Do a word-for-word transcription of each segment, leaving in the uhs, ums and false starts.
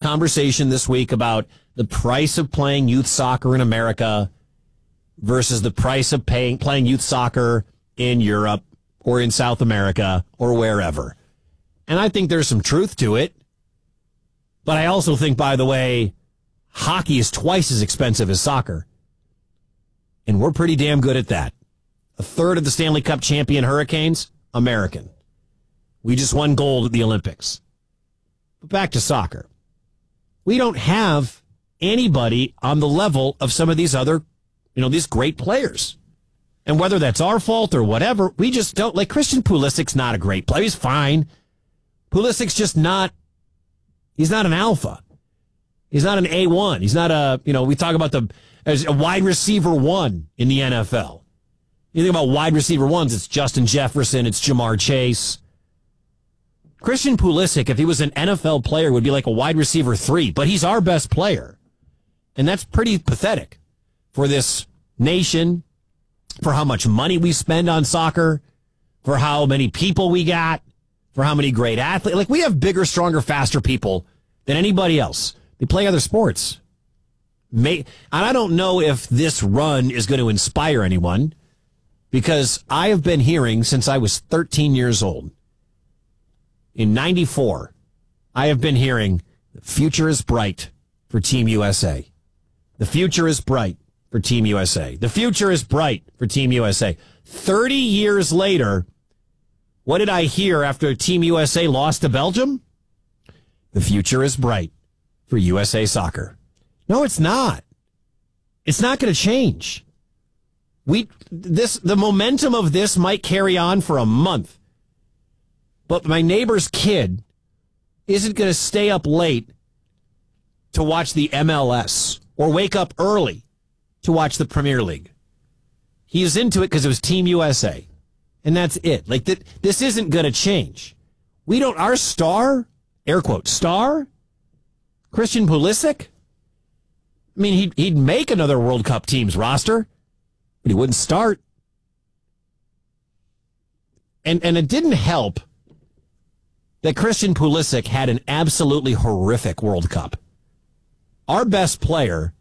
conversation this week about the price of playing youth soccer in America versus the price of paying, playing youth soccer in Europe or in South America or wherever. And I think there's some truth to it. But I also think, by the way, hockey is twice as expensive as soccer. And we're pretty damn good at that. A third of the Stanley Cup champion Hurricanes, American. We just won gold at the Olympics. But back to soccer. We don't have anybody on the level of some of these other, you know, these great players. And whether that's our fault or whatever, we just don't. Like, Christian Pulisic's not a great player. He's fine. Pulisic's just not, he's not an alpha. He's not an A one. He's not a, you know, we talk about the, as a wide receiver one in the N F L. You think about wide receiver ones, it's Justin Jefferson, it's Jamar Chase. Christian Pulisic, if he was an N F L player, would be like a wide receiver three, but he's our best player. And that's pretty pathetic for this nation, for how much money we spend on soccer, for how many people we got, for how many great athletes. Like, we have bigger, stronger, faster people than anybody else. They play other sports. May, and I don't know if this run is going to inspire anyone, because I have been hearing since I was thirteen years old. In ninety-four, I have been hearing the future is bright for Team U S A. The future is bright for Team U S A. The future is bright for Team U S A. thirty years later, what did I hear after Team U S A lost to Belgium? The future is bright for U S A Soccer. No, it's not. It's not going to change. We this the momentum of this might carry on for a month. But my neighbor's kid isn't going to stay up late to watch the M L S or wake up early to watch the Premier League. He's into it because it was Team U S A. And that's it. Like, th- this isn't going to change. We don't, our star, air quote, star, Christian Pulisic, I mean, he'd, he'd make another World Cup team's roster, but he wouldn't start. And and it didn't help that Christian Pulisic had an absolutely horrific World Cup. Our best player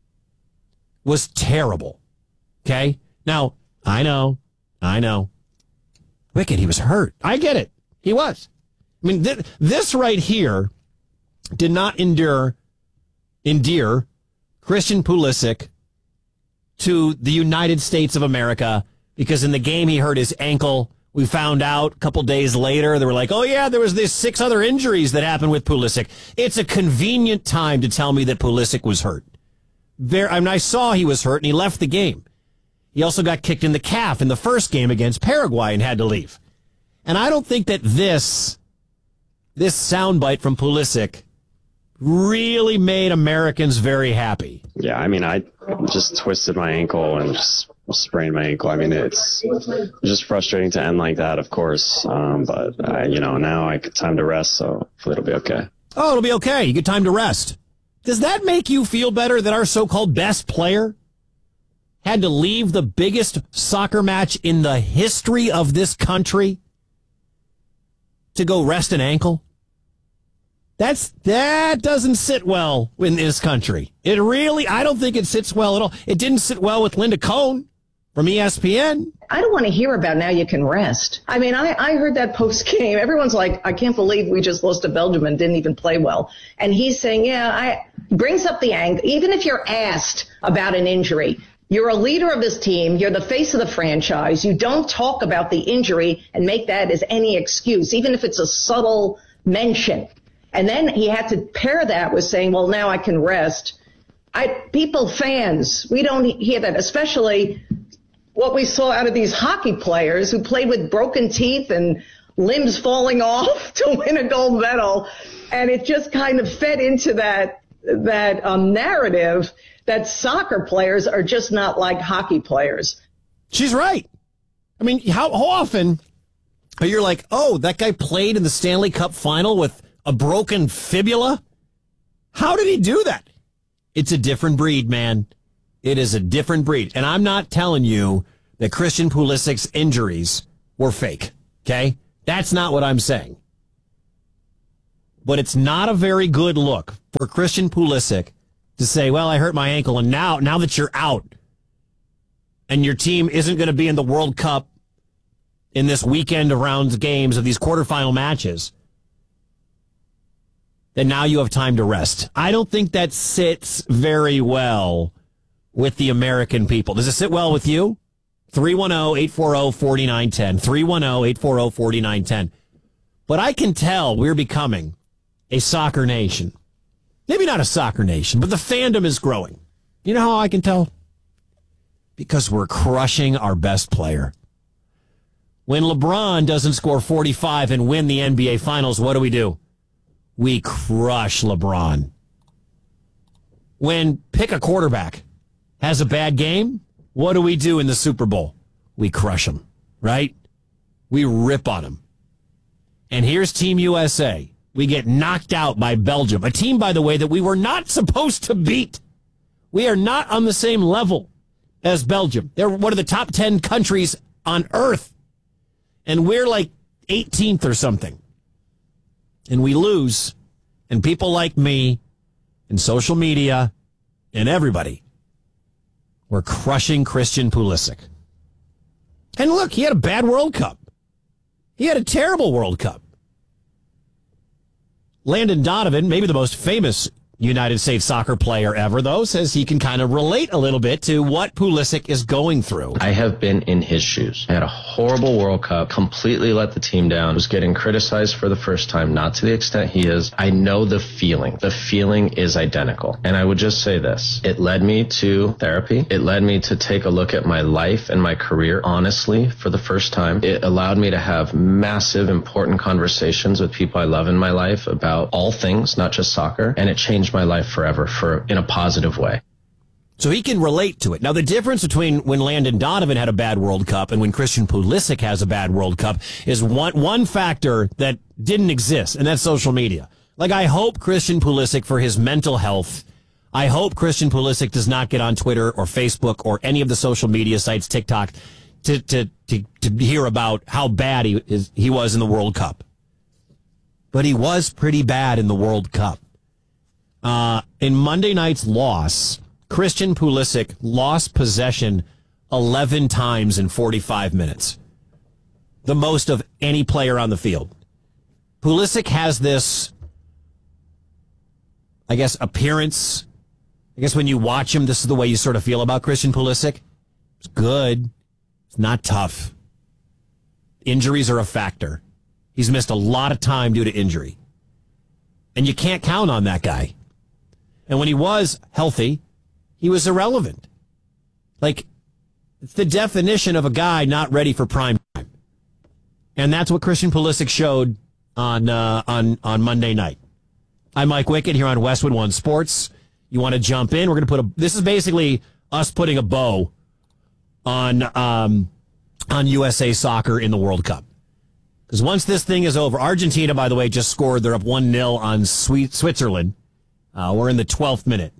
was terrible. Okay? Now, I know, I know. Wicked, he was hurt. I get it. He was. I mean, th- this right here did not endure, endear Christian Pulisic to the United States of America, because in the game he hurt his ankle. We found out a couple days later, they were like, oh yeah, there was these six other injuries that happened with Pulisic. It's a convenient time to tell me that Pulisic was hurt. There, I mean, I saw he was hurt and he left the game. He also got kicked in the calf in the first game against Paraguay and had to leave. And I don't think that this, this soundbite from Pulisic really made Americans very happy. Yeah, I mean, I just twisted my ankle and just sprained my ankle. I mean, it's just frustrating to end like that, of course. Um, but, I, you know, now I get time to rest, so hopefully it'll be okay. Oh, it'll be okay. You get time to rest. Does that make you feel better that our so-called best player had to leave the biggest soccer match in the history of this country to go rest an ankle? That's, that doesn't sit well in this country. It really, I don't think it sits well at all. It didn't sit well with Linda Cohn from E S P N. I don't want to hear about now you can rest. I mean, I, I heard that post game. Everyone's like, I can't believe we just lost to Belgium and didn't even play well. And he's saying, yeah, I brings up the ankle. Even if you're asked about an injury, you're a leader of this team. You're the face of the franchise. You don't talk about the injury and make that as any excuse, even if it's a subtle mention. And then he had to pair that with saying, well, now I can rest. I, people, fans, we don't hear that, especially what we saw out of these hockey players who played with broken teeth and limbs falling off to win a gold medal. And it just kind of fed into that, that um, narrative that soccer players are just not like hockey players. She's right. I mean, how, how often are you like, oh, that guy played in the Stanley Cup final with a broken fibula? How did he do that? It's a different breed, man. It is a different breed. And I'm not telling you that Christian Pulisic's injuries were fake, okay? That's not what I'm saying. but it's not a very good look for Christian Pulisic to say, well, I hurt my ankle, and now, now that you're out and your team isn't going to be in the World Cup in this weekend of rounds games of these quarterfinal matches, then now you have time to rest. I don't think that sits very well with the American people. Does it sit well with you? three one zero, eight four zero, four nine one zero. three one zero, eight four zero, four nine one zero. But I can tell we're becoming a soccer nation. Maybe not a soccer nation, but the fandom is growing. You know how I can tell? Because we're crushing our best player. When LeBron doesn't score forty-five and win the N B A Finals, what do we do? We crush LeBron. When pick a quarterback has a bad game, what do we do in the Super Bowl? We crush him, right? We rip on him. And here's Team U S A. We get knocked out by Belgium, a team, by the way, that we were not supposed to beat. We are not on the same level as Belgium. They're one of the top ten countries on earth. And we're like eighteenth or something. And we lose. And people like me and social media and everybody, we're crushing Christian Pulisic. And look, he had a bad World Cup. He had a terrible World Cup. Landon Donovan, maybe the most famous United States soccer player ever, though, says he can kind of relate a little bit to what Pulisic is going through. I have been in his shoes. I had a horrible World Cup, completely let the team down, was getting criticized for the first time, not to the extent he is. I know the feeling. The feeling is identical. And I would just say this. It led me to therapy. It led me to take a look at my life and my career honestly for the first time. It allowed me to have massive, important conversations with people I love in my life about all things, not just soccer. And it changed my life forever for in a positive way. So he can relate to it. Now, the difference between when Landon Donovan had a bad World Cup and when Christian Pulisic has a bad World Cup is one one factor that didn't exist, and that's social media. Like, I hope Christian Pulisic, for his mental health, I hope Christian Pulisic does not get on Twitter or Facebook or any of the social media sites, TikTok, to to to, to hear about how bad he is, he was in the World Cup. But he was pretty bad in the World Cup. Uh, in Monday night's loss, Christian Pulisic lost possession eleven times in forty-five minutes. The most of any player on the field. Pulisic has this, I guess, appearance. I guess when you watch him, this is the way you sort of feel about Christian Pulisic. It's good. It's not tough. Injuries are a factor. He's missed a lot of time due to injury. And you can't count on that guy. And when he was healthy, he was irrelevant. Like, it's the definition of a guy not ready for prime time. And that's what Christian Pulisic showed on uh, on on Monday night. I'm Mike Wickett here on Westwood One Sports. You want to jump in? We're going to put a. This is basically us putting a bow on um, on U S A Soccer in the World Cup. Because once this thing is over, Argentina, by the way, just scored. They're up one nil on Switzerland. Uh, we're in the twelfth minute.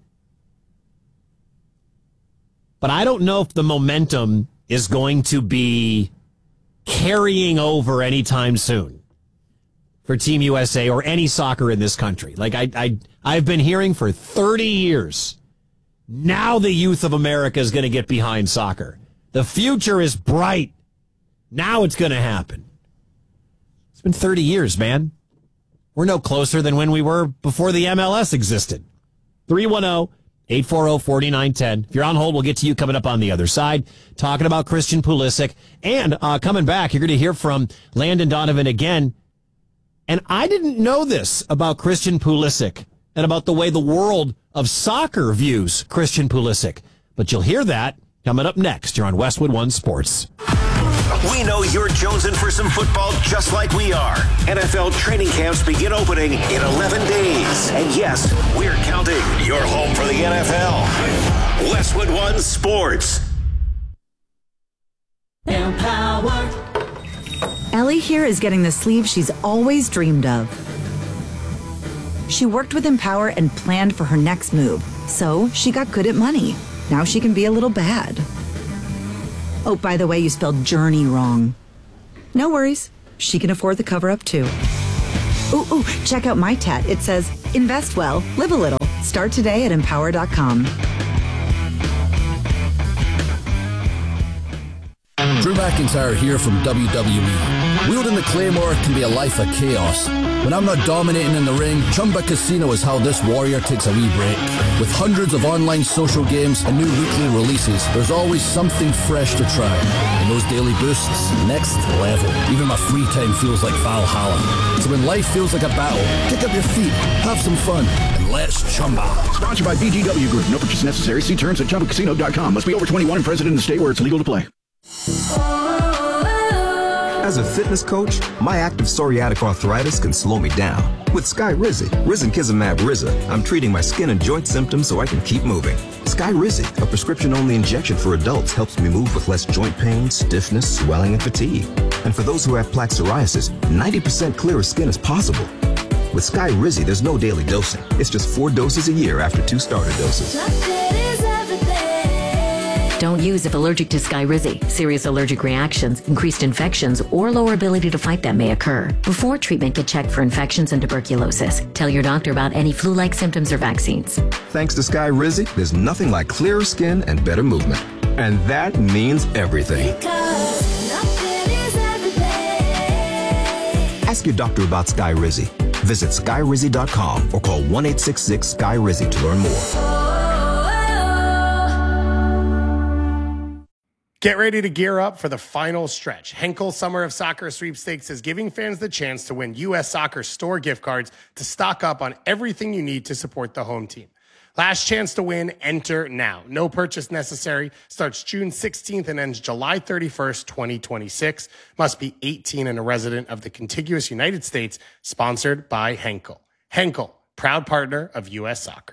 But I don't know if the momentum is going to be carrying over anytime soon for Team U S A or any soccer in this country. Like, I, I, I've been hearing for thirty years, now the youth of America is going to get behind soccer. The future is bright. Now it's going to happen. It's been thirty years, man. We're no closer than when we were before the M L S existed. three one zero, eight four zero, four nine one zero. If you're on hold, we'll get to you coming up on the other side, talking about Christian Pulisic. And uh, coming back, you're going to hear from Landon Donovan again. And I didn't know this about Christian Pulisic and about the way the world of soccer views Christian Pulisic. But you'll hear that coming up next. You're on Westwood One Sports. We know you're jonesing for some football just like we are. N F L training camps begin opening in eleven days. And yes, we're counting. You're home for the N F L. Westwood One Sports. Empower. Ellie here is getting the sleeve she's always dreamed of. She worked with Empower and planned for her next move. So she got good at money. Now she can be a little bad. Oh, by the way, you spelled journey wrong. No worries. She can afford the cover-up, too. Ooh, ooh, check out my tat. It says, invest well, live a little. Start today at empower dot com. Drew McIntyre here from W W E. Wielding the Claymore can be a life of chaos. When I'm not dominating in the ring, Chumba Casino is how this warrior takes a wee break. With hundreds of online social games and new weekly releases, there's always something fresh to try. And those daily boosts, next level. Even my free time feels like Valhalla. So when life feels like a battle, kick up your feet, have some fun, and let's Chumba. Sponsored by B G W Group. No purchase necessary. See terms at chumba casino dot com. Must be over twenty-one and present in the state where it's legal to play. As a fitness coach, my active psoriatic arthritis can slow me down. With Skyrizi, Risankizumab Riza, I'm treating my skin and joint symptoms so I can keep moving. Skyrizi, a prescription-only injection for adults, helps me move with less joint pain, stiffness, swelling, and fatigue. And for those who have plaque psoriasis, ninety percent clearer skin is possible. With Skyrizi, there's no daily dosing. It's just four doses a year after two starter doses. Don't use if allergic to Skyrizi. Serious allergic reactions, increased infections, or lower ability to fight them may occur. Before treatment, get checked for infections and tuberculosis. Tell your doctor about any flu-like symptoms or vaccines. Thanks to Skyrizi, there's nothing like clearer skin and better movement. And that means everything. Ask your doctor about Skyrizi. Visit Skyrizi dot com or call one eight six six Sky Rizi to learn more. Get ready to gear up for the final stretch. Henkel Summer of Soccer Sweepstakes is giving fans the chance to win U S Soccer store gift cards to stock up on everything you need to support the home team. Last chance to win, enter now. No purchase necessary. Starts June sixteenth and ends July thirty-first, twenty twenty-six. Must be eighteen and a resident of the contiguous United States. Sponsored by Henkel. Henkel, proud partner of U S Soccer.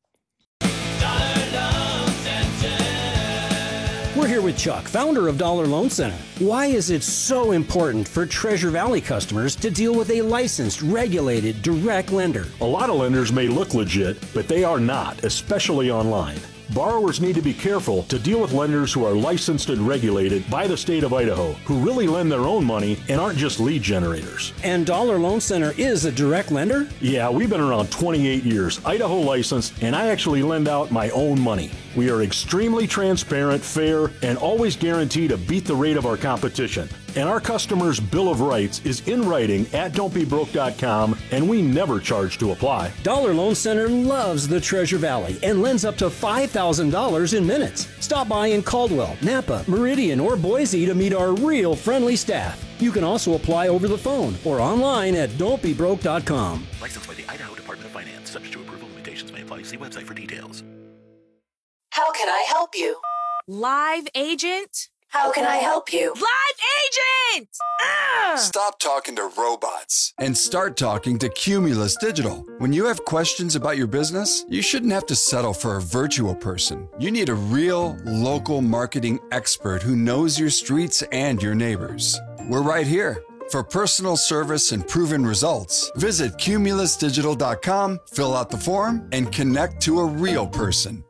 We're here with Chuck, founder of Dollar Loan Center. Why is it so important for Treasure Valley customers to deal with a licensed, regulated, direct lender? A lot of lenders may look legit, but they are not, especially online. Borrowers need to be careful to deal with lenders who are licensed and regulated by the state of Idaho, who really lend their own money and aren't just lead generators. And Dollar Loan Center is a direct lender? Yeah, we've been around twenty-eight years, Idaho licensed, and I actually lend out my own money. We are extremely transparent, fair, and always guarantee to beat the rate of our competition. And our customers' Bill of Rights is in writing at don't be broke dot com, and we never charge to apply. Dollar Loan Center loves the Treasure Valley and lends up to five thousand dollars in minutes. Stop by in Caldwell, Napa, Meridian, or Boise to meet our real friendly staff. You can also apply over the phone or online at don't be broke dot com. Licensed by the Idaho Department of Finance. Subject to approval, limitations may apply. See website for details. How can I help you? Live agent? How can I help you? Live agent! Ah! Stop talking to robots and start talking to Cumulus Digital. When you have questions about your business, you shouldn't have to settle for a virtual person. You need a real, local marketing expert who knows your streets and your neighbors. We're right here. For personal service and proven results, visit cumulus digital dot com, fill out the form, and connect to a real person.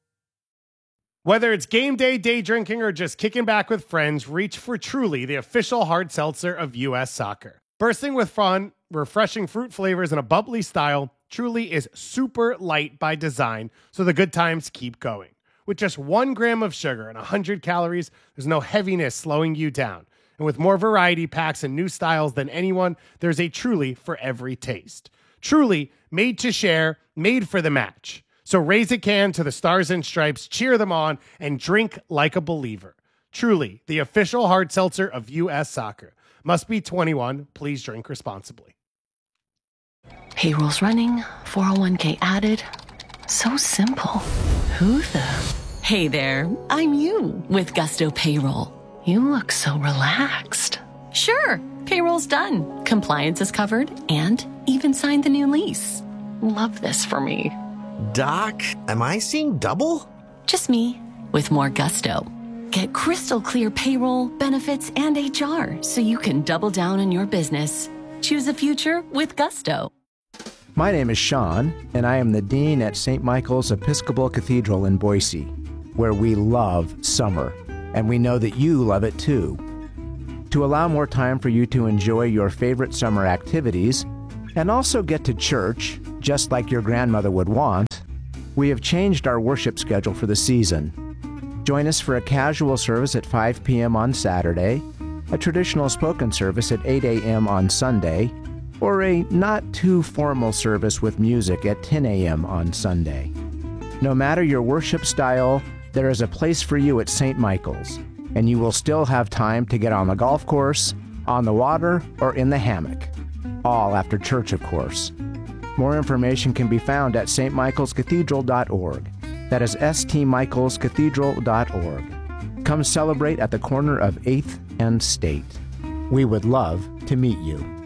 Whether it's game day, day drinking, or just kicking back with friends, reach for Truly, the official hard seltzer of U S Soccer. Bursting with fun, refreshing fruit flavors, and a bubbly style, Truly is super light by design, so the good times keep going. With just one gram of sugar and one hundred calories, there's no heaviness slowing you down. And with more variety packs and new styles than anyone, there's a Truly for every taste. Truly, made to share, made for the match. So raise a can to the Stars and Stripes, cheer them on, and drink like a believer. Truly, the official hard seltzer of U S Soccer. Must be twenty-one. Please drink responsibly. Payroll's running, four oh one k added. So simple. Who the? Hey there, I'm you with Gusto Payroll. You look so relaxed. Sure, payroll's done. Compliance is covered and even signed the new lease. Love this for me. Doc, am I seeing double? Just me, with more gusto. Get crystal clear payroll, benefits, and H R so you can double down on your business. Choose a future with gusto. My name is Sean, and I am the Dean at Saint Michael's Episcopal Cathedral in Boise, where we love summer, and we know that you love it too. To allow more time for you to enjoy your favorite summer activities, and also get to church, just like your grandmother would want, we have changed our worship schedule for the season. Join us for a casual service at five p.m. on Saturday, a traditional spoken service at eight a.m. on Sunday, or a not-too-formal service with music at ten a.m. on Sunday. No matter your worship style, there is a place for you at Saint Michael's, and you will still have time to get on the golf course, on the water, or in the hammock. All after church, of course. More information can be found at s t michaels cathedral dot org. That is s t michaels cathedral dot org. Come celebrate at the corner of eighth and State. We would love to meet you.